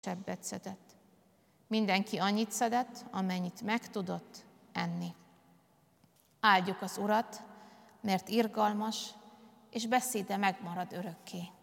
kevesebbet szedett. Mindenki annyit szedett, amennyit meg tudott enni. Áldjuk az Urat, mert irgalmas, és beszéde megmarad örökké.